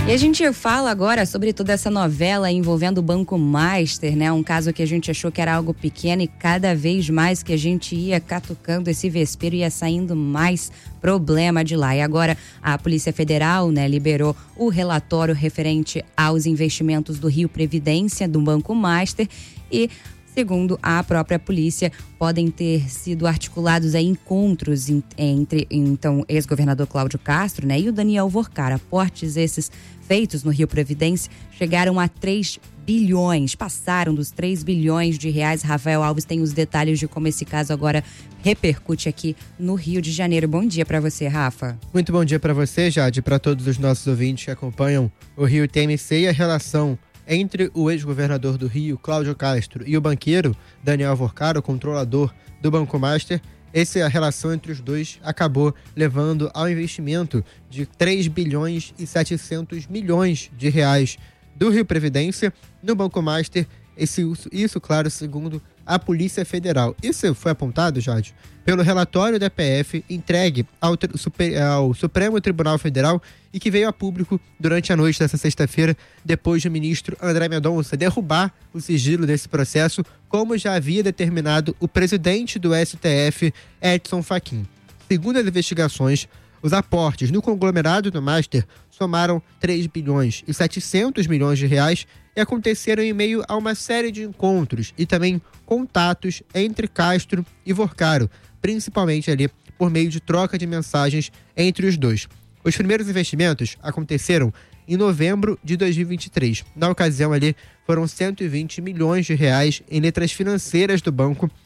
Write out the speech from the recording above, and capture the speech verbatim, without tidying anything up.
E a gente fala agora sobre toda essa novela envolvendo o Banco Master, né? Um caso que a gente achou que era algo pequeno e cada vez mais que a gente ia catucando esse vespeiro ia saindo mais problema de lá. E agora a Polícia Federal, né, liberou o relatório referente aos investimentos do Rio Previdência, do Banco Master, e segundo a própria polícia, podem ter sido articulados aí encontros entre, então, ex-governador Cláudio Castro, né, e o Daniel Vorcar. Aportes esses feitos no Rio Previdência chegaram a três bilhões, passaram dos três bilhões de reais. Rafael Alves tem os detalhes de como esse caso agora repercute aqui no Rio de Janeiro. Bom dia para você, Rafa. Muito bom dia para você, Jade, para todos os nossos ouvintes que acompanham o Rio T M C. E a relação entre o ex-governador do Rio, Cláudio Castro, e o banqueiro Daniel Vorcar, o controlador do Banco Master, essa relação entre os dois acabou levando ao investimento de três bilhões e setecentos milhões de reais do Rio Previdência no Banco Master. Esse, isso, claro, segundo a Polícia Federal. Isso foi apontado, Jade, pelo relatório da P F entregue ao, ao Supremo Tribunal Federal e que veio a público durante a noite dessa sexta-feira, depois do ministro André Mendonça derrubar o sigilo desse processo, como já havia determinado o presidente do S T F, Edson Fachin. Segundo as investigações, os aportes no conglomerado do Master somaram três bilhões e setecentos milhões de reais e aconteceram em meio a uma série de encontros e também contatos entre Castro e Vorcaro, principalmente ali por meio de troca de mensagens entre os dois. Os primeiros investimentos aconteceram em novembro de dois mil e vinte e três. Na ocasião ali foram cento e vinte milhões de reais em letras financeiras do banco